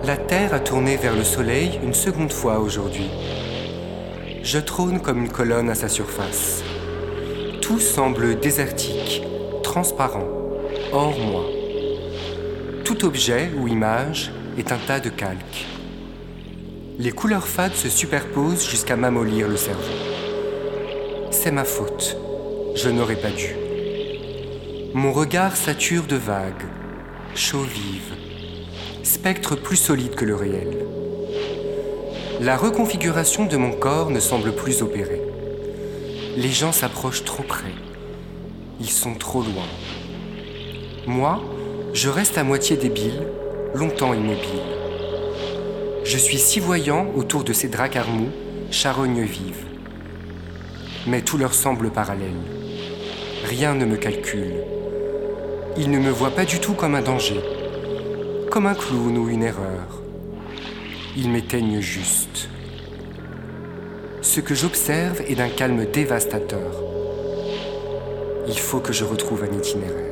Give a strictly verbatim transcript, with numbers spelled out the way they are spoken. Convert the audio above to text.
La Terre a tourné vers le Soleil une seconde fois aujourd'hui. Je trône comme une colonne à sa surface. Tout semble désertique, transparent, hors moi. Tout objet ou image est un tas de calques. Les couleurs fades se superposent jusqu'à m'amollir le cerveau. C'est ma faute. Je n'aurais pas dû. Mon regard sature de vagues, chauds vives, spectres plus solides que le réel. La reconfiguration de mon corps ne semble plus opérer. Les gens s'approchent trop près. Ils sont trop loin. Moi, je reste à moitié débile, longtemps immobile. Je suis si voyant autour de ces dracards mous, charognes vives. Mais tout leur semble parallèle. Rien ne me calcule. Ils ne me voient pas du tout comme un danger, comme un clown ou une erreur. Ils m'éteignent juste. Ce que j'observe est d'un calme dévastateur. Il faut que je retrouve un itinéraire.